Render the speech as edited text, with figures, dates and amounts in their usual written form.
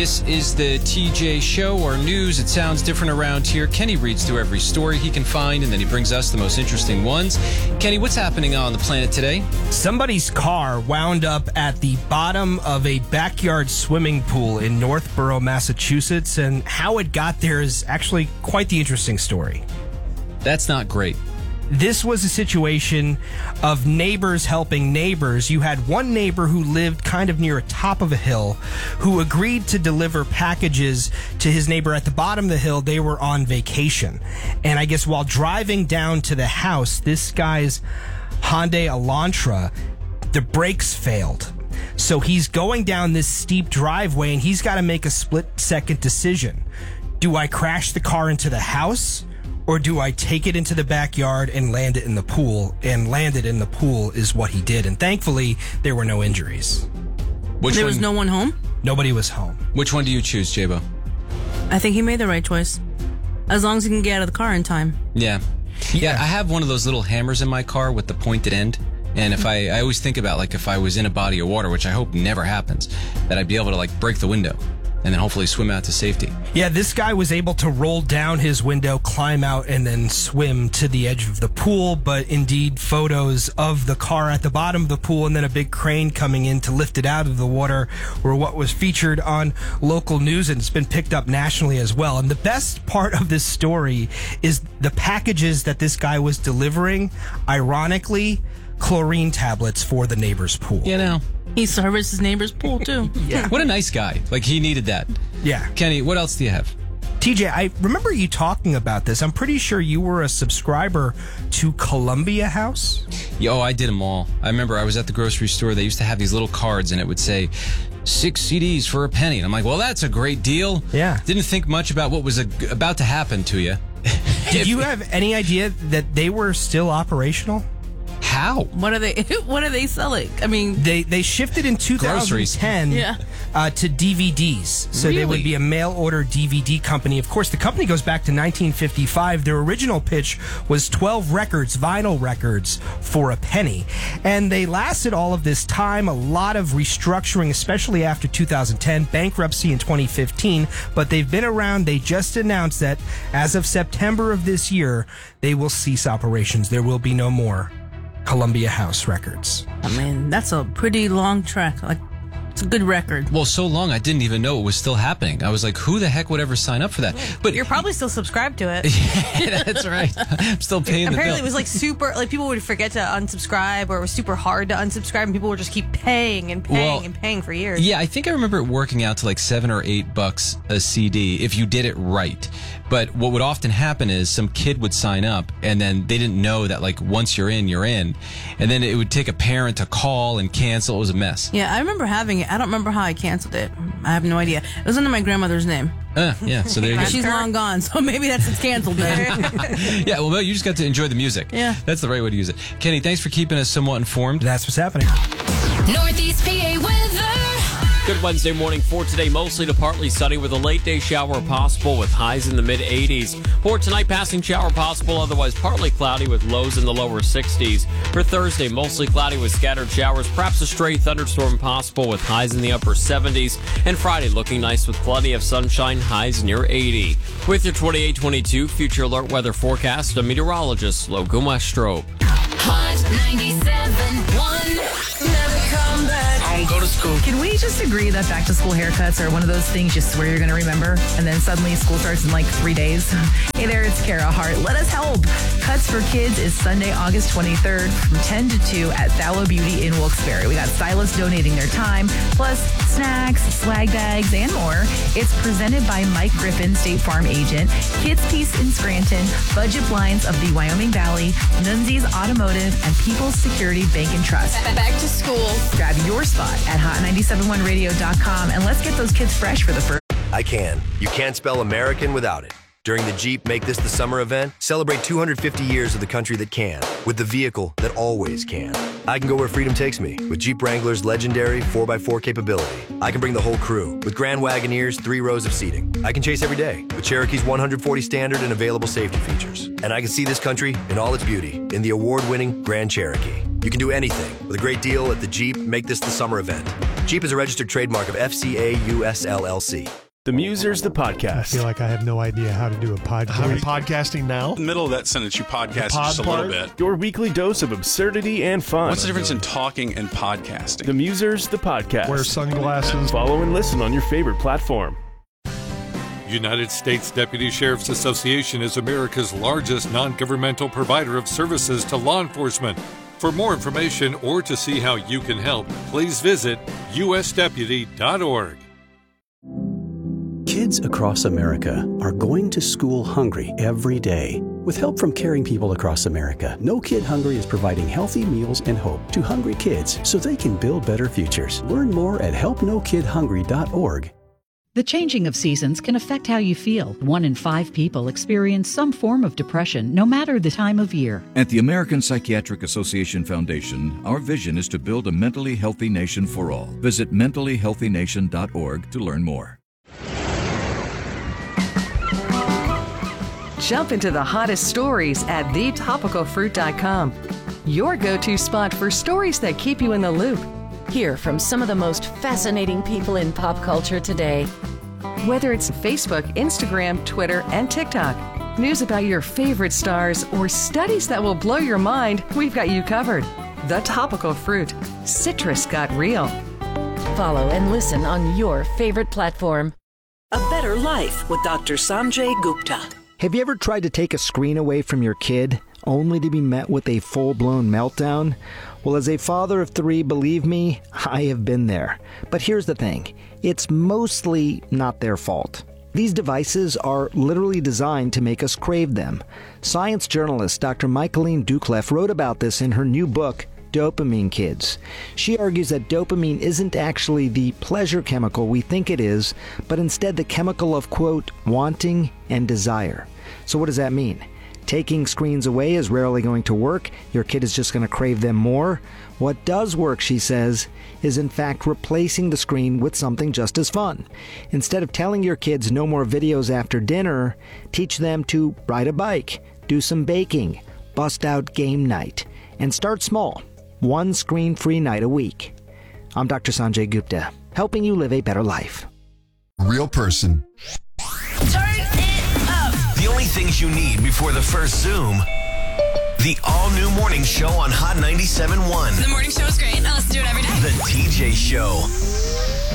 This is the TJ Show, or news. It sounds different around here. Kenny reads through every story he can find, and then he brings us the most interesting ones. Kenny, what's happening on the planet today? Somebody's car wound up at the bottom of a backyard swimming pool in Northborough, Massachusetts, and how it got there is actually quite the interesting story. That's not great. This was a situation of neighbors helping neighbors. You had one neighbor who lived kind of near a top of a hill who agreed to deliver packages to his neighbor at the bottom of the hill. They were on vacation. And I guess while driving down to the house, this guy's Hyundai Elantra, the brakes failed. So he's going down this steep driveway and he's got to make a split-second decision. Do I crash the car into the house? Or do I take it into the backyard and land it in the pool? And land it in the pool is what he did. And thankfully, there were no injuries. There was no one home? Nobody was home. Which one do you choose, J-Bo? I think he made the right choice. As long as he can get out of the car in time. Yeah, I have one of those little hammers in my car with the pointed end. And if I always think about, like, if I was in a body of water, which I hope never happens, that I'd be able to, like, break the window and then hopefully swim out to safety. Yeah, this guy was able to roll down his window, climb out, and then swim to the edge of the pool. But indeed, photos of the car at the bottom of the pool and then a big crane coming in to lift it out of the water were what was featured on local news, and it's been picked up nationally as well. And the best part of this story is the packages that this guy was delivering, ironically, chlorine tablets for the neighbor's pool. You know. He serviced his neighbor's pool, too. Yeah. What a nice guy. Like, he needed that. Yeah. Kenny, what else do you have? TJ, I remember you talking about this. I'm pretty sure you were a subscriber to Columbia House. Oh, I did them all. I remember I was at the grocery store. They used to have these little cards, and it would say 6 CDs for a penny. And I'm like, well, that's a great deal. Yeah. Didn't think much about what was about to happen to you. Did you have any idea that they were still operational? How? What are they selling? I mean, they shifted in 2010 to DVDs. So they would be a mail order DVD company. Of course, the company goes back to 1955. Their original pitch was 12 records, vinyl records, for a penny. And they lasted all of this time, a lot of restructuring, especially after 2010, bankruptcy in 2015. But they've been around. They just announced that as of September of this year, they will cease operations. There will be no more Columbia House Records. I mean, that's a pretty long track. Like, it's a good record. Well, so long I didn't even know it was still happening. I was like, who the heck would ever sign up for that? But you're probably still subscribed to it. Yeah, that's right. I'm still paying the bill. Apparently, it was like super. Like, people would forget to unsubscribe, or it was super hard to unsubscribe, and people would just keep paying and paying and paying for years. Yeah, I think I remember it working out to like $7 or $8 a CD if you did it right. But what would often happen is some kid would sign up, and then they didn't know that, like, once you're in, you're in. And then it would take a parent to call and cancel. It was a mess. Yeah, I remember having it. I don't remember how I canceled it. I have no idea. It was under my grandmother's name. Yeah, so there you go. She's long gone, so maybe that's it's canceled then. Yeah, well, you just got to enjoy the music. Yeah. That's the right way to use it. Kenny, thanks for keeping us somewhat informed. That's what's happening. Northeast PA weather. Good Wednesday morning for today. Mostly to partly sunny with a late day shower possible with highs in the mid 80s. For tonight, passing shower possible, otherwise partly cloudy with lows in the lower 60s. For Thursday, mostly cloudy with scattered showers, perhaps a stray thunderstorm possible with highs in the upper 70s. And Friday looking nice with plenty of sunshine, highs near 80. With your 28-22 future alert weather forecast, a meteorologist, Loco Maestro. Hot 97.1. Never come back. Go to school. Can we just agree that back to school haircuts are one of those things you swear you're going to remember, and then suddenly school starts in like 3 days? Hey there, it's Kara Hart. Let us help. Cuts for Kids is Sunday, August 23rd from 10 to 2 at Thallow Beauty in Wilkes-Barre. We got stylists donating their time, plus snacks, swag bags, and more. It's presented by Mike Griffin, State Farm agent, Kids Peace in Scranton, Budget Blinds of the Wyoming Valley, Nunzi's Automotive, and People's Security Bank and Trust. Back to school. Grab your spot at hot971radio.com and let's get those kids fresh for the first. I can. You can't spell American without it. During the Jeep Make This the Summer event, celebrate 250 years of the country that can, with the vehicle that always can. I can go where freedom takes me, with Jeep Wrangler's legendary 4x4 capability. I can bring the whole crew, with Grand Wagoneer's 3 rows of seating. I can chase every day, with Cherokee's 140 standard and available safety features. And I can see this country in all its beauty, in the award-winning Grand Cherokee. You can do anything with a great deal at the Jeep Make This the Summer event. Jeep is a registered trademark of FCA US LLC. The Musers, the podcast. I feel like I have no idea how to do a podcast. Are we podcasting now? In the middle of that sentence, you podcast just a little bit. Your weekly dose of absurdity and fun. What's the difference in talking and podcasting? The Musers, the podcast. Wear sunglasses. Follow and listen on your favorite platform. United States Deputy Sheriff's Association is America's largest non-governmental provider of services to law enforcement. For more information or to see how you can help, please visit usdeputy.org. Kids across America are going to school hungry every day. With help from caring people across America, No Kid Hungry is providing healthy meals and hope to hungry kids so they can build better futures. Learn more at helpnokidhungry.org. The changing of seasons can affect how you feel. 1 in 5 people experience some form of depression, no matter the time of year. At the American Psychiatric Association Foundation, our vision is to build a mentally healthy nation for all. Visit mentallyhealthynation.org to learn more. Jump into the hottest stories at thetopicalfruit.com. Your go-to spot for stories that keep you in the loop. Hear from some of the most fascinating people in pop culture today. Whether it's Facebook, Instagram, Twitter, and TikTok, news about your favorite stars, or studies that will blow your mind, we've got you covered. The Topical Fruit. Citrus got real. Follow and listen on your favorite platform. A Better Life with Dr. Sanjay Gupta. Have you ever tried to take a screen away from your kid, only to be met with a full-blown meltdown? Well, as a father of 3, believe me, I have been there. But here's the thing. It's mostly not their fault. These devices are literally designed to make us crave them. Science journalist Dr. Michaeline Doucleff wrote about this in her new book, Dopamine Kids. She argues that dopamine isn't actually the pleasure chemical we think it is, but instead the chemical of, quote, wanting and desire. So what does that mean? Taking screens away is rarely going to work. Your kid is just going to crave them more. What does work, she says, is in fact replacing the screen with something just as fun. Instead of telling your kids no more videos after dinner, teach them to ride a bike, do some baking, bust out game night, and start small. 1 screen-free night a week. I'm Dr. Sanjay Gupta, helping you live a better life. Real person. Turn it up. The only things you need before the first Zoom. The all-new morning show on Hot 97.1. The morning show is great. I listen to it every day. The TJ Show.